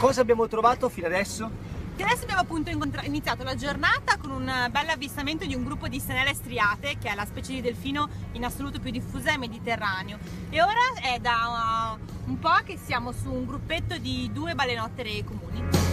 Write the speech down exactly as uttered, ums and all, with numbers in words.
cosa abbiamo trovato fino adesso? Che adesso abbiamo appunto iniziato la giornata con un bel avvistamento di un gruppo di stenelle striate, che è la specie di delfino in assoluto più diffusa nel Mediterraneo, e ora è da uh, un po' che siamo su un gruppetto di due balenottere comuni.